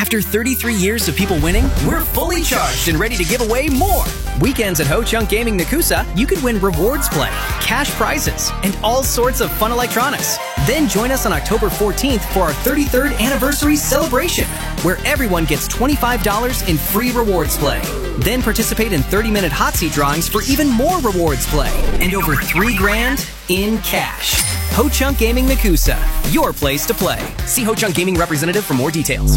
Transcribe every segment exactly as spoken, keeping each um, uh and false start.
After thirty-three years of people winning, we're fully charged and ready to give away more. Weekends at Ho Chunk Gaming Nakusa, you can win rewards play, cash prizes, and all sorts of fun electronics. Then join us on October fourteenth for our thirty-third anniversary celebration, where everyone gets twenty-five dollars in free rewards play. Then participate in thirty-minute hot seat drawings for even more rewards play and over three grand in cash. Ho Chunk Gaming Nakusa, your place to play. See Ho Chunk Gaming representative for more details.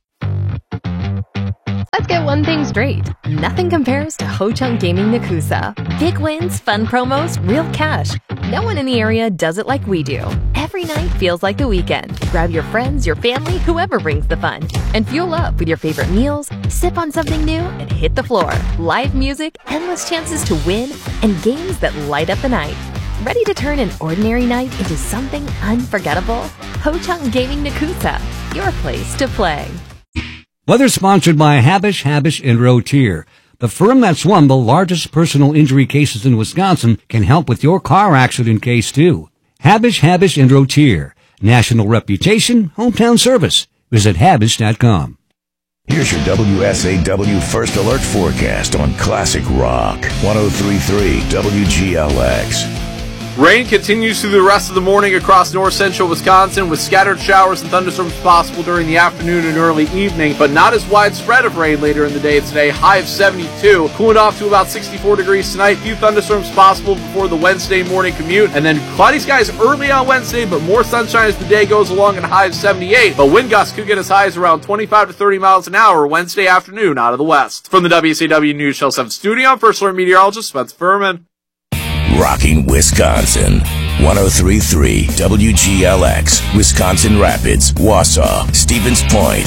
Let's get one thing straight. Nothing compares to Ho Chunk Gaming Nakusa. Big wins, fun promos, real cash. No one in the area does it like we do. Every night feels like the weekend. Grab your friends, your family, whoever brings the fun. And fuel up with your favorite meals, sip on something new, and hit the floor. Live music, endless chances to win, and games that light up the night. Ready to turn an ordinary night into something unforgettable? Ho Chunk Gaming Nakusa, your place to play. Weather sponsored by Habish, Habish and Rotier. The firm that's won the largest personal injury cases in Wisconsin can help with your car accident case too. Habish, Habish and Rotier. National reputation, hometown service. Visit Habish dot com. Here's your W S A W First Alert forecast on Classic Rock. one oh three point three W G L X. Rain continues through the rest of the morning across north central Wisconsin, with scattered showers and thunderstorms possible during the afternoon and early evening, but not as widespread of rain later in the day today. High of seventy-two, cooling off to about sixty-four degrees tonight. Few thunderstorms possible before the Wednesday morning commute, and then cloudy skies early on Wednesday, but more sunshine as the day goes along, and a high of seventy-eight. But wind gusts could get as high as around twenty-five to thirty miles an hour Wednesday afternoon out of the west. From the W S A W News Channel seven studio, I'm First Alert meteorologist Spencer Furman. Rocking Wisconsin. one oh three point three W G L X. Wisconsin Rapids, Wausau, Stevens Point.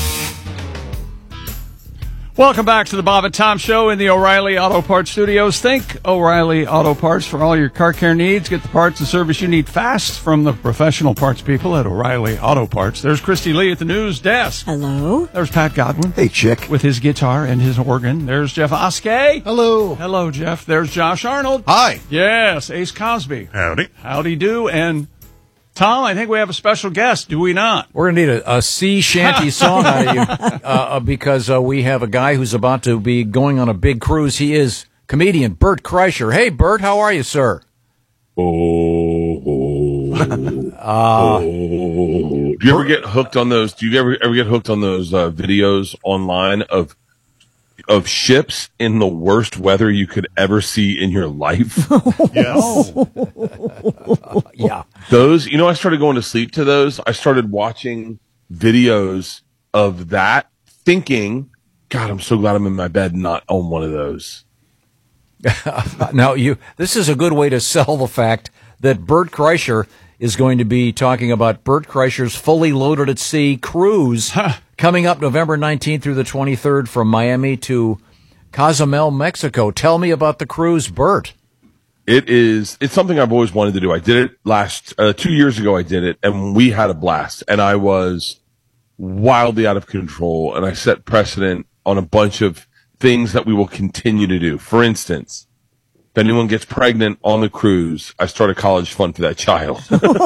Welcome back to the Bob and Tom Show in the O'Reilly Auto Parts Studios. Think O'Reilly Auto Parts for all your car care needs. Get the parts and service you need fast from the professional parts people at O'Reilly Auto Parts. There's Christy Lee at the news desk. Hello. There's Pat Godwin. Hey, chick. With his guitar and his organ. There's Jeff Oskey. Hello. Hello, Jeff. There's Josh Arnold. Hi. Yes, Ace Cosby. Howdy. Howdy do. And Tom, I think we have a special guest, do we not? We're going to need a, a sea shanty song out of you uh, because uh, we have a guy who's about to be going on a big cruise. He is comedian Bert Kreischer. Hey, Bert, how are you, sir? Oh, oh, uh, oh. Do you ever get hooked on those? Do you ever ever get hooked on those uh, videos online of of ships in the worst weather you could ever see in your life? Yes. uh, yeah. Those, you know, I started going to sleep to those. I started watching videos of that, thinking, God, I'm so glad I'm in my bed and not on one of those. Now, you, this is a good way to sell the fact that Bert Kreischer is going to be talking about Bert Kreischer's Fully Loaded at Sea cruise coming up November nineteenth through the twenty-third from Miami to Cozumel, Mexico. Tell me about the cruise, Bert. It is, it's something I've always wanted to do. I did it last, uh, two years ago I did it, and we had a blast, and I was wildly out of control, and I set precedent on a bunch of things that we will continue to do. For instance, if anyone gets pregnant on the cruise, I start a college fund for that child.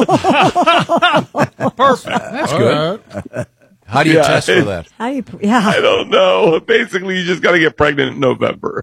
Perfect. That's good. Right. How do you yeah, test for that? How do you, yeah. I don't know. Basically, you just got to get pregnant in November.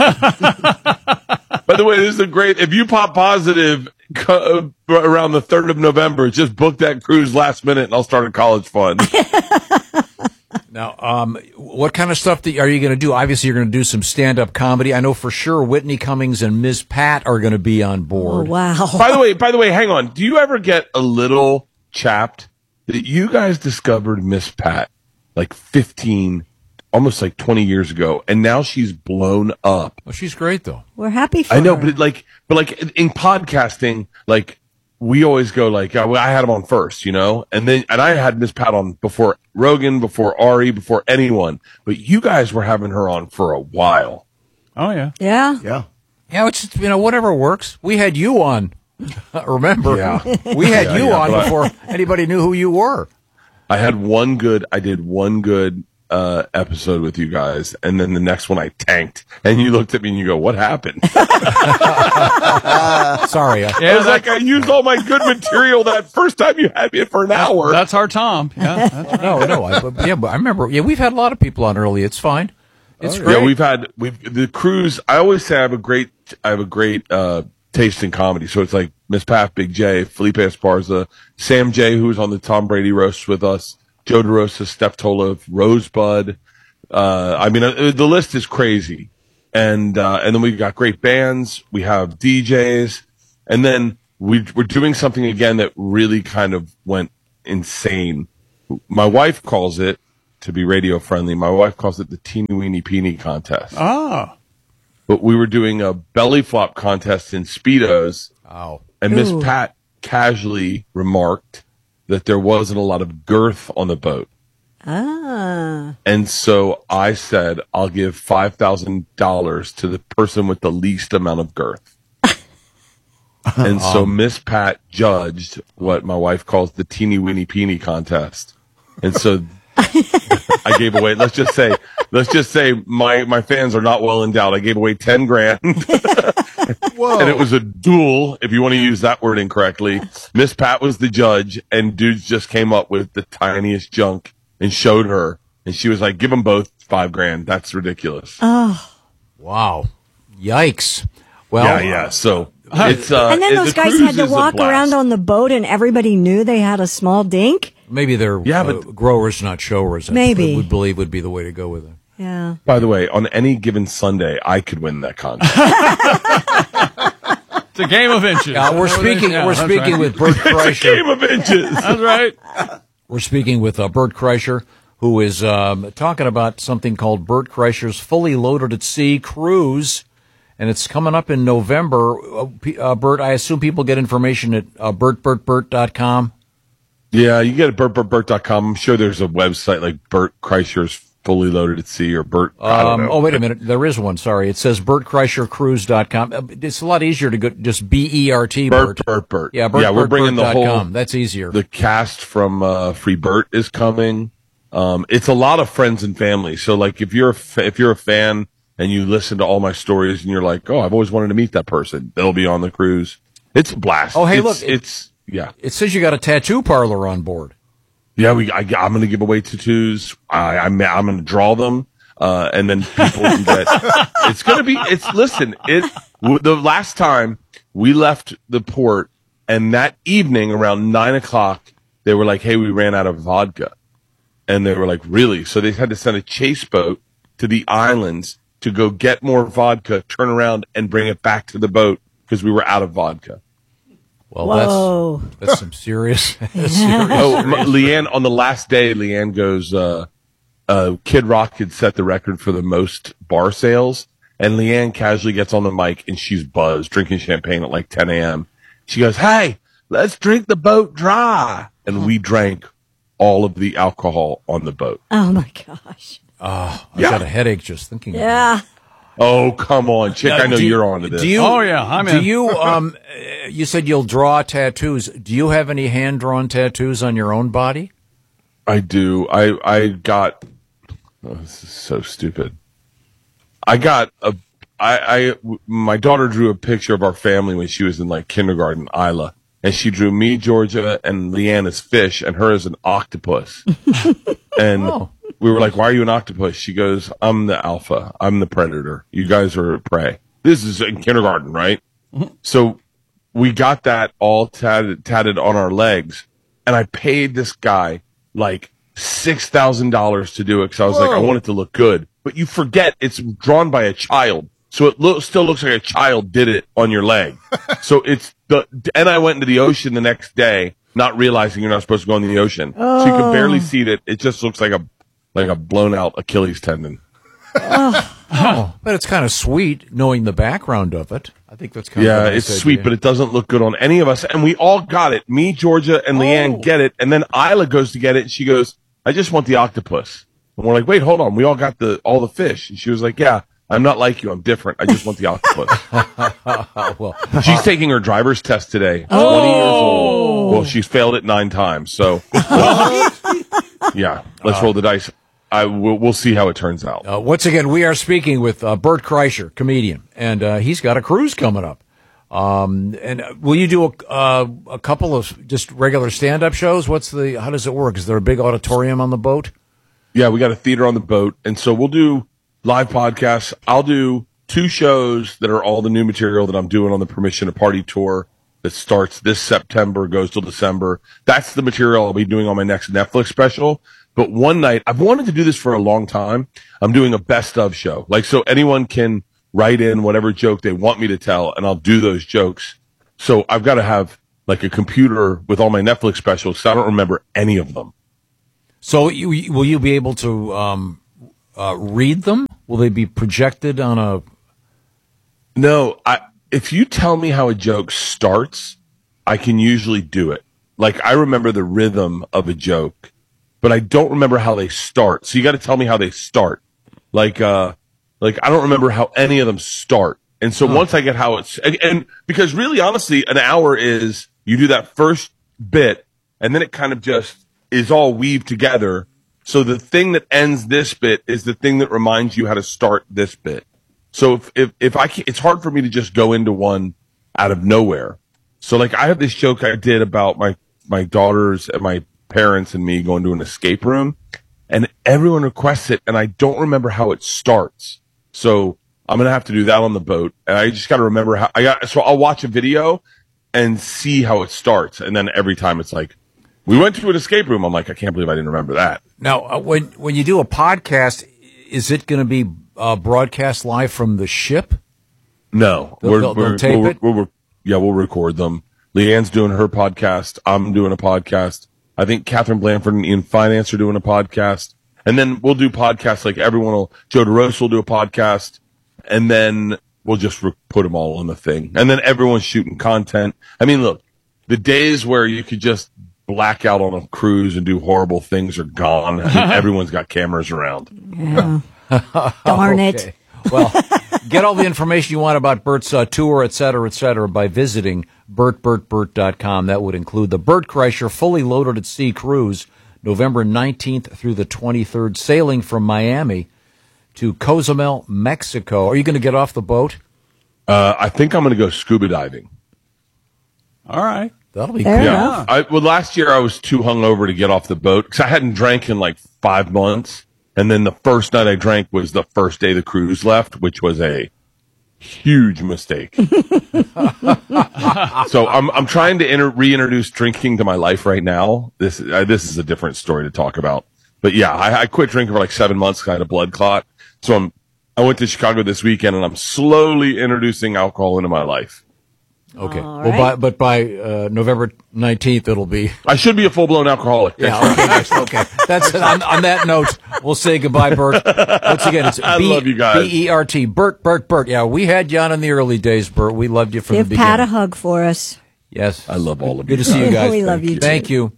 By the way, this is a great, if you pop positive uh, around the third of November, just book that cruise last minute and I'll start a college fund. Now, um, what kind of stuff are you going to do? Obviously, you're going to do some stand-up comedy. I know for sure Whitney Cummings and Miz Pat are going to be on board. Oh, wow. By the way, by the way, hang on. Do you ever get a little chapped that you guys discovered Miss Pat like fifteen, almost like twenty years ago, and now she's blown up? Oh, she's great, though. We're happy for I know, her. but it, like, but like in podcasting, like we always go like, I, I had him on first, you know, and then and I had Miss Pat on before Rogan, before Ari, before anyone, but you guys were having her on for a while. Oh yeah, yeah, yeah, yeah. It's, you know, whatever works. We had you on. Remember, yeah. we had yeah, you yeah, on before anybody knew who you were. I had one good. I did one good uh, episode with you guys, and then the next one I tanked, and you looked at me and you go, "What happened?" Sorry. I, I was like, I used all my good material that first time you had me for an hour. That's our Tom. Yeah. That's no, no. I, but, yeah, but I remember. Yeah, we've had a lot of people on early. It's fine. It's Oh, great. Yeah, we've had we've the cruise. I always say I have a great I have a great uh, taste in comedy. So it's like Miss Pat, Big J, Felipe Esparza, Sam J, who was on the Tom Brady roast with us, Joe DeRosa, Steph Tola, Rosebud. Uh, I mean, uh, the list is crazy, and uh, and then we've got great bands. We have D Js, and then we we're doing something again that really kind of went insane. My wife calls it, to be radio friendly, my wife calls it the Teeny Weeny Peeny contest. Oh. But we were doing a belly flop contest in Speedos. Oh. And Miss Ooh. Pat casually remarked that there wasn't a lot of girth on the boat. Ah. And so I said, I'll give five thousand dollars to the person with the least amount of girth. And so Miss Pat judged what my wife calls the Teeny Weeny Peeny contest. And so I gave away, let's just say, let's just say my, my fans are not well endowed. I gave away ten grand. Whoa. And it was a duel, if you want to use that word incorrectly. Miss Pat was the judge, and dudes just came up with the tiniest junk and showed her. And she was like, give them both five grand. That's ridiculous. Oh. Wow. Yikes. Well, yeah, yeah. So it's, uh, And then it- those the guys cruise had to is a walk blast. around on the boat, and everybody knew they had a small dink. maybe they're Yeah, uh, but- growers, not showers. I Maybe. would believe would be the way to go with it. Yeah. By the way, on any given Sunday, I could win that contest. It's a game of inches. Uh, we're speaking. Yeah, we're that's speaking right. with Bert It's a Kreischer. game of inches. That's right. We're speaking with uh, Bert Kreischer, who is um, talking about something called Bert Kreischer's Fully Loaded at Sea Cruise, and it's coming up in November. Uh, P- uh, Bert, I assume people get information at uh, bert bert bert dot com. Yeah, you get it at bert bert bert dot com. I'm sure there's a website like Bert Kreischer's Fully Loaded at Sea or Bert. I don't Um, know. oh, wait a minute. There is one. Sorry. It says bert kreischer cruise dot com. Uh, It's a lot easier to go just B E R T, Bert, Bert. Bert, Bert. Yeah, Bert, yeah, we're Bert, bringing the Bert whole. dot com. That's easier. The cast from uh, Free Bert is coming. Um, it's a lot of friends and family. So, like, if you're a fa- if you're a fan and you listen to all my stories and you're like, oh, I've always wanted to meet that person, they'll be on the cruise. It's a blast. Oh, hey, it's, look, it- it's yeah, It says you got a tattoo parlor on board. yeah. We I, I'm going to give away tattoos. I, I'm I'm going to draw them. Uh, and then people can get, it's going to be, it's, listen, it, w- the last time we left the port and that evening around nine o'clock, they were like, hey, we ran out of vodka. And they were like, really? So they had to send a chase boat to the islands to go get more vodka, turn around and bring it back to the boat because we were out of vodka. Well, Whoa. that's that's some serious. serious. Oh, M- Leanne, on the last day, Leanne goes, uh, uh, Kid Rock had set the record for the most bar sales, and Leanne casually gets on the mic and she's buzzed, drinking champagne at like ten a.m. She goes, hey, let's drink the boat dry. And we drank all of the alcohol on the boat. Oh, my gosh. Oh, I Yeah. got a headache just thinking. about it. Yeah. Oh, come on, chick. I know Do you- you're on to this. Do you? Oh, yeah, I'm Do in. you? Um, uh, you said you'll draw tattoos. Do you have any hand drawn tattoos on your own body? I do. I, I got, oh, this is so stupid. I got a, I, I, my daughter drew a picture of our family when she was in like kindergarten, Isla, and she drew me, Georgia, and Leanne as fish, and her as an octopus. And Oh. we were like, why are you an octopus? She goes, I'm the alpha. I'm the predator. You guys are prey. This is in kindergarten, right? So we got that all tatted, tatted on our legs, and I paid this guy like six thousand dollars to do it because I was like, I want it to look good. But you forget it's drawn by a child. So it lo- still looks like a child did it on your leg. So it's the, and I went into the ocean the next day, not realizing you're not supposed to go in the ocean. So you can barely see it. It just looks like a, like a blown out Achilles tendon. Oh, but it's kind of sweet knowing the background of it. I think that's kind of Yeah, a nice it's sweet, idea. but it doesn't look good on any of us. And we all got it. Me, Georgia, and Leanne Oh. get it. And then Isla goes to get it, and she goes, I just want the octopus. And we're like, wait, hold on. We all got the all the fish. And she was like, yeah, I'm not like you. I'm different. I just want the octopus. Oh, well, She's taking her driver's test today. twenty years old. Well, she's failed it nine times. So, yeah, let's roll the dice. I we'll, we'll see how it turns out. Uh, once again, we are speaking with uh, Bert Kreischer, comedian, and uh, he's got a cruise coming up. Um, and will you do a, uh, a couple of just regular stand-up shows? What's the, how does it work? Is there a big auditorium on the boat? Yeah, we got a theater on the boat. And so we'll do live podcasts. I'll do two shows that are all the new material that I'm doing on the Permission to Party tour that starts this September, goes till December. That's the material I'll be doing on my next Netflix special. But one night, I've wanted to do this for a long time. I'm doing a best of show. Like, so anyone can write in whatever joke they want me to tell, and I'll do those jokes. So I've got to have like a computer with all my Netflix specials, so I don't remember any of them. So you, will you be able to um, uh, read them? Will they be projected on a... No, I, if you tell me how a joke starts, I can usually do it. Like, I remember the rhythm of a joke, but I don't remember how they start. So you got to tell me how they start. Like, uh, Like, I don't remember how any of them start. And so oh. once I get how it's, and, and because really, honestly, an hour is, you do that first bit, and then it kind of just is all weaved together. So the thing that ends this bit is the thing that reminds you how to start this bit. So if, if, if I can, it's hard for me to just go into one out of nowhere. So like, I have this joke I did about my, my daughters and my parents and me going to an escape room, and everyone requests it, and I don't remember how it starts. So I'm going to have to do that on the boat. And I just got to remember how I got, so I'll watch a video and see how it starts. And then every time it's like, we went to an escape room. I'm like, I can't believe I didn't remember that. Now, uh, when, when you do a podcast, is it going to be uh, broadcast live from the ship? No, they'll, we're, they'll, we're, they'll tape we're, it? We're, we're, yeah, we'll record them. Leanne's doing her podcast. I'm doing a podcast. I think Catherine Blanford and Ian Finance are doing a podcast. And then we'll do podcasts like everyone will, Joe DeRosa will do a podcast, and then we'll just re- put them all on the thing. And then everyone's shooting content. I mean, look, the days where you could just black out on a cruise and do horrible things are gone. I mean, everyone's got cameras around. Yeah. Darn okay. it. Well, get all the information you want about Bert's uh, tour, et cetera, et cetera, by visiting Bert Bert Bert dot com. That would include the Bert Kreischer Fully Loaded at Sea cruise, November nineteenth through the twenty-third, sailing from Miami to Cozumel, Mexico. Are you going to get off the boat? Uh, I think I'm going to go scuba diving. All right. That'll be Fair cool. enough. Yeah. I, well, last year I was too hungover to get off the boat because I hadn't drank in like five months. And then the first night I drank was the first day the cruise left, which was a huge mistake. So I'm I'm trying to inter- reintroduce drinking to my life right now. This uh, this is a different story to talk about. But yeah, I, I quit drinking for like seven months because I had a blood clot. So I'm I went to Chicago this weekend, and I'm slowly introducing alcohol into my life. Okay. All Well, right. by, but by uh, November nineteenth, it'll be. I should be a full blown alcoholic. Yeah. Okay. That's, okay. That's it. On, on that note, we'll say goodbye, Bert. Once again, it's I B- love you guys. B E R T. Bert, Bert, Bert. Yeah, we had you on in the early days, Bert. We loved you from Give the beginning. Pat a hug for us. Yes. I love all of Good you. to see you guys. We love Thank you, too. Thank you.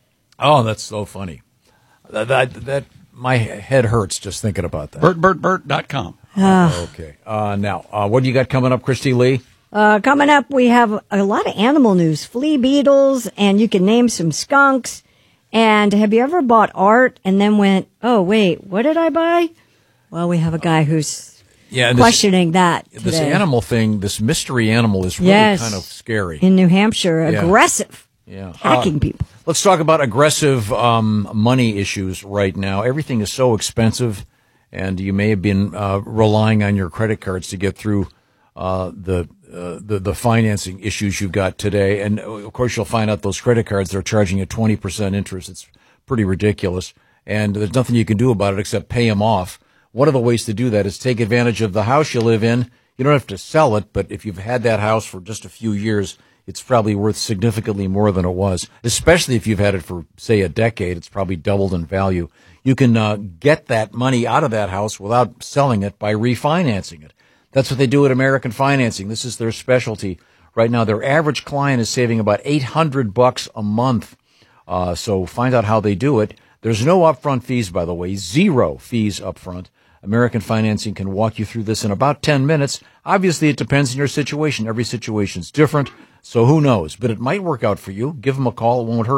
Oh, that's so funny. That, that, that my head hurts just thinking about that. Bert Bert Bert dot com. Okay. Uh, now, uh, what do you got coming up, Christy Lee? Uh, coming up, we have a lot of animal news, flea beetles, and you can name some skunks. And have you ever bought art and then went, oh, wait, what did I buy? Well, we have a guy who's Yeah, and this- questioning that today. This animal thing, this mystery animal is really Yes. kind of scary. In New Hampshire, Yeah. aggressive, Yeah. hacking Uh, people. Let's talk about aggressive um, money issues right now. Everything is so expensive, and you may have been uh, relying on your credit cards to get through uh, the, uh, the the financing issues you've got today. And, of course, you'll find out those credit cards, they're charging you twenty percent interest. It's pretty ridiculous, and there's nothing you can do about it except pay them off. One of the ways to do that is take advantage of the house you live in. You don't have to sell it, but if you've had that house for just a few years, it's probably worth significantly more than it was, especially if you've had it for, say, a decade. It's probably doubled in value. You can uh, get that money out of that house without selling it by refinancing it. That's what they do at American Financing. This is their specialty. Right now, their average client is saving about eight hundred bucks a month. Uh, so find out how they do it. There's no upfront fees, by the way, zero fees upfront. American Financing can walk you through this in about ten minutes. Obviously, it depends on your situation. Every situation's different, so who knows? But it might work out for you. Give them a call. It won't hurt.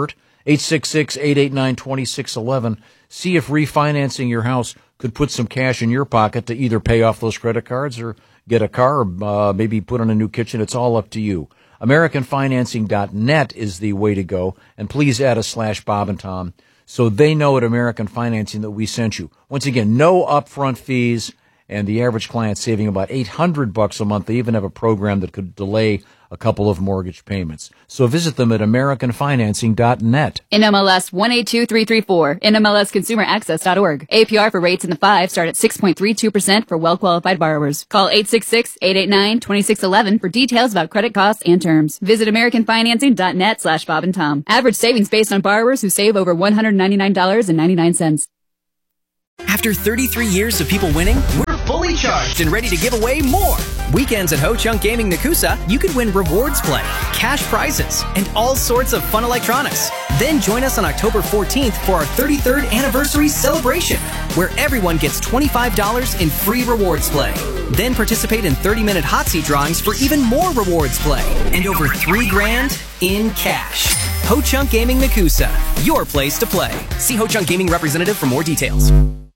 eight six six, eight eight nine, two six one one. See if refinancing your house could put some cash in your pocket to either pay off those credit cards or get a car, or uh, maybe put on a new kitchen. It's all up to you. American Financing dot net is the way to go. And please add a slash Bob and Tom so they know at American Financing that we sent you. Once again, no upfront fees, and the average client saving about eight hundred bucks a month. They even have a program that could delay a couple of mortgage payments. So visit them at American Financing dot net. N M L S one eight two three three four, N M L S consumer access dot org. A P R for rates in the five start at six point three two percent for well-qualified borrowers. Call eight six six, eight eight nine, two six one one for details about credit costs and terms. Visit American Financing dot net slash Bob and Tom. Average savings based on borrowers who save over one hundred ninety-nine dollars and ninety-nine cents. After thirty-three years of people winning, we're fully charged and ready to give away more. Weekends at Ho Chunk Gaming Nakusa, you could win rewards play, cash prizes, and all sorts of fun electronics. Then join us on October fourteenth for our thirty-third anniversary celebration, where everyone gets twenty-five dollars in free rewards play. Then participate in thirty-minute hot seat drawings for even more rewards play and over three grand in cash. Ho Chunk Gaming Nakusa, your place to play. See Ho Chunk Gaming representative for more details.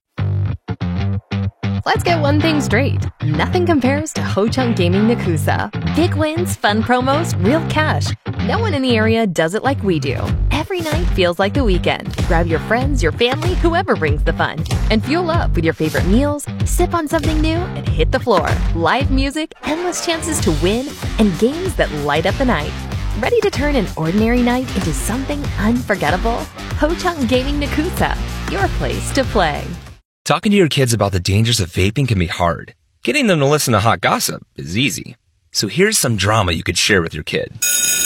Let's get one thing straight. Nothing compares to Ho Chunk Gaming Nakusa. Big wins, fun promos, real cash. No one in the area does it like we do. Every night feels like the weekend. Grab your friends, your family, whoever brings the fun. And fuel up with your favorite meals, sip on something new, and hit the floor. Live music, endless chances to win, and games that light up the night. Ready to turn an ordinary night into something unforgettable? Ho Chunk Gaming Nakusa, your place to play. Talking to your kids about the dangers of vaping can be hard. Getting them to listen to hot gossip is easy. So here's some drama you could share with your kid.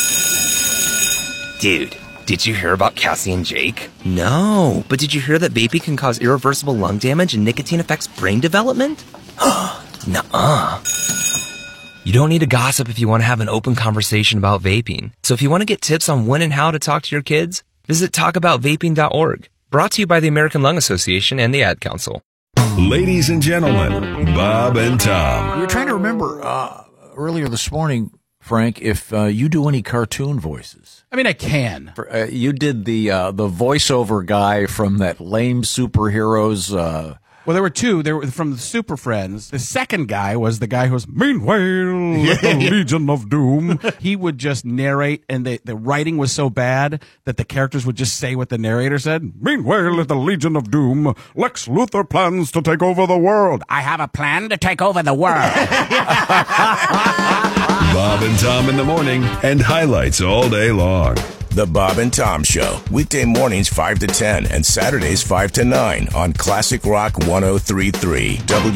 Dude, did you hear about Cassie and Jake? No, but did you hear that vaping can cause irreversible lung damage and nicotine affects brain development? Nuh-uh. You don't need to gossip if you want to have an open conversation about vaping. So if you want to get tips on when and how to talk to your kids, visit talk about vaping dot org. Brought to you by the American Lung Association and the Ad Council. Ladies and gentlemen, Bob and Tom. We were trying to remember uh, earlier this morning, Frank, if uh, you do any cartoon voices. I mean, I can. For, uh, you did the uh, the voiceover guy from that lame superheroes. Uh, Well, there were two. There were from the Super Friends. The second guy was the guy who was, meanwhile, the Legion of Doom. He would just narrate, and the, the writing was so bad that the characters would just say what the narrator said. Meanwhile, at the Legion of Doom, Lex Luthor plans to take over the world. I have a plan to take over the world. Bob and Tom in the morning, and highlights all day long. The Bob and Tom Show, weekday mornings five to ten and Saturdays five to nine on Classic Rock one oh three point three W